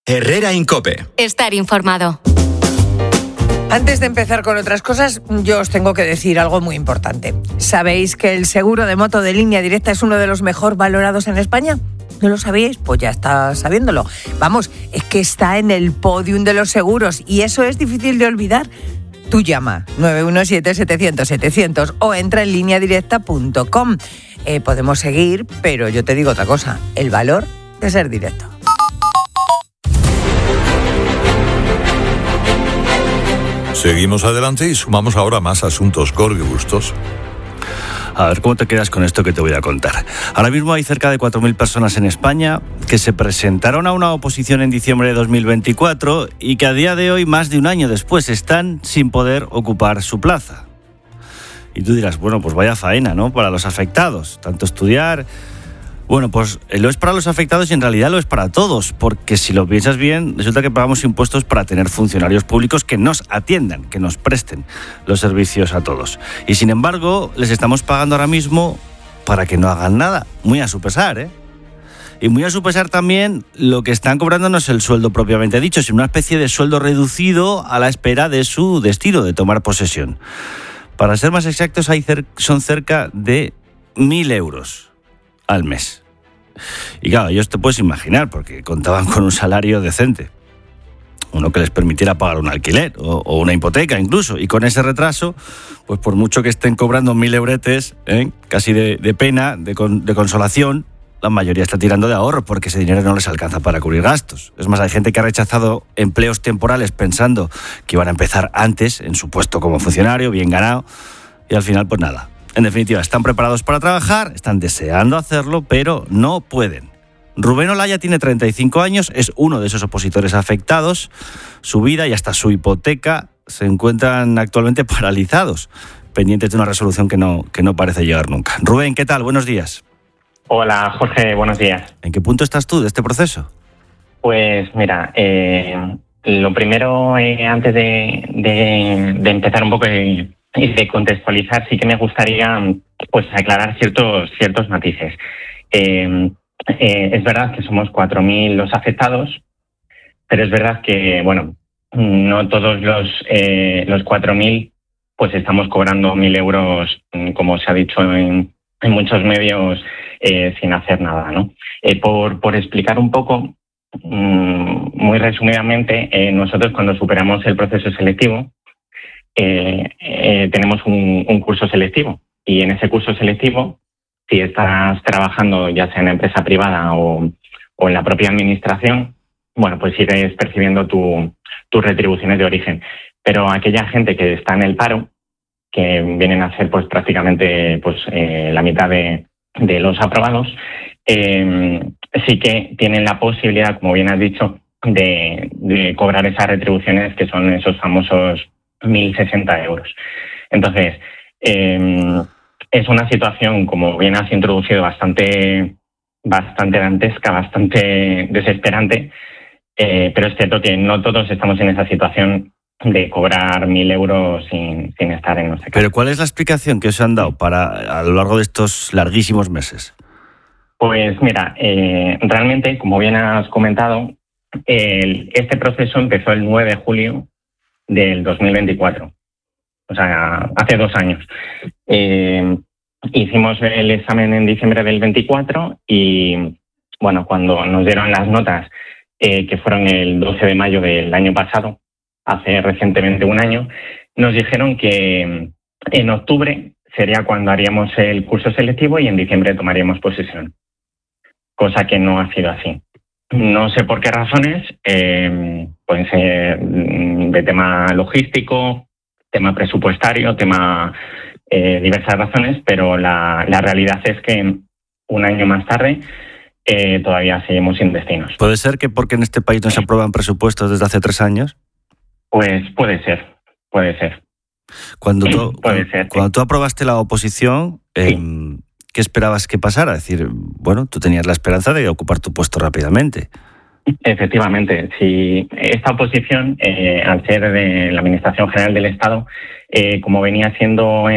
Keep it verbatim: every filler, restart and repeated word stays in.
Herrera Incope. Estar informado. Antes de empezar con otras cosas, yo os tengo que decir algo muy importante. ¿Sabéis que el seguro de moto de Línea Directa es uno de los mejor valorados en España? ¿No lo sabíais? Pues ya está sabiéndolo. Vamos, es que está en el podium de los seguros y eso es difícil de olvidar. Tú llama nueve uno siete, setecientos, setecientos o entra en línea directa punto com. Eh, podemos seguir, pero yo te digo otra cosa. El valor de ser directo. Seguimos adelante y sumamos ahora más asuntos. Gorge Bustos. A ver, ¿cómo te quedas con esto que te voy a contar? Ahora mismo hay cerca de cuatro mil personas en España que se presentaron a una oposición en diciembre de dos mil veinticuatro y que a día de hoy, más de un año después, están sin poder ocupar su plaza. Y tú dirás, bueno, pues vaya faena, ¿no? Para los afectados, tanto estudiar... Bueno, pues lo es para los afectados y en realidad lo es para todos, porque si lo piensas bien, resulta que pagamos impuestos para tener funcionarios públicos que nos atiendan, que nos presten los servicios a todos. Y sin embargo, les estamos pagando ahora mismo para que no hagan nada, muy a su pesar, ¿eh? Y muy a su pesar también, lo que están cobrando no es el sueldo propiamente dicho, sino una especie de sueldo reducido a la espera de su destino, de tomar posesión. Para ser más exactos, hay cer- son cerca de mil euros al mes. Y claro, ellos te puedes imaginar, porque contaban con un salario decente, uno que les permitiera pagar un alquiler o, o una hipoteca incluso, y con ese retraso, pues por mucho que estén cobrando mil euretes, ¿eh? casi de, de pena, de, con, de consolación, la mayoría está tirando de ahorro porque ese dinero no les alcanza para cubrir gastos. Es más, hay gente que ha rechazado empleos temporales pensando que iban a empezar antes en su puesto como funcionario, bien ganado, y al final pues nada. En definitiva, están preparados para trabajar, están deseando hacerlo, pero no pueden. Rubén Olaya tiene treinta y cinco años, es uno de esos opositores afectados. Su vida y hasta su hipoteca se encuentran actualmente paralizados, pendientes de una resolución que no, que no parece llegar nunca. Rubén, ¿qué tal? Buenos días. Hola, Jorge, buenos días. ¿En qué punto estás tú de este proceso? Pues mira, eh, lo primero, eh, antes de, de, de empezar un poco... Eh, y de contextualizar, sí que me gustaría pues aclarar ciertos ciertos matices. Eh, eh, es verdad que somos cuatro mil los afectados, pero es verdad que, bueno, no todos los eh, los cuatro mil pues estamos cobrando mil euros, como se ha dicho en, en muchos medios, eh, sin hacer nada, ¿no? Eh, por, por explicar un poco, mmm, muy resumidamente, eh, nosotros cuando superamos el proceso selectivo, Eh, eh, tenemos un, un curso selectivo y en ese curso selectivo, si estás trabajando ya sea en empresa privada o, o en la propia administración, bueno, pues sigues percibiendo tu, tus retribuciones de origen. Pero aquella gente que está en el paro, que vienen a ser pues prácticamente pues eh, la mitad de, de los aprobados, eh, sí que tienen la posibilidad, como bien has dicho, de, de cobrar esas retribuciones que son esos famosos mil sesenta euros. Entonces, eh, es una situación, como bien has introducido, bastante, bastante dantesca, bastante desesperante, eh, pero es cierto que no todos estamos en esa situación de cobrar mil euros sin, sin estar en nuestra casa. Pero ¿cuál es la explicación que os han dado para a lo largo de estos larguísimos meses? Pues mira, eh, realmente, como bien has comentado, el, este proceso empezó el nueve de julio del dos mil veinticuatro, o sea, hace dos años. Eh, hicimos el examen en diciembre del veinticuatro y, bueno, cuando nos dieron las notas, eh, que fueron el doce de mayo del año pasado, hace recientemente un año, nos dijeron que en octubre sería cuando haríamos el curso selectivo y en diciembre tomaríamos posesión, cosa que no ha sido así. No sé por qué razones, eh, pueden ser de tema logístico, tema presupuestario, tema eh, diversas razones, pero la, la realidad es que un año más tarde eh, todavía seguimos sin destinos. ¿Puede ser que porque en este país no se aprueban presupuestos desde hace tres años? Pues puede ser, puede ser. Cuando tú, puede cuando, ser, cuando sí. tú aprobaste la oposición, eh, sí. ¿Qué esperabas que pasara? Es decir, bueno, tú tenías la esperanza de ocupar tu puesto rápidamente. Efectivamente, si esta oposición, eh, al ser de la Administración General del Estado, eh, como venía siendo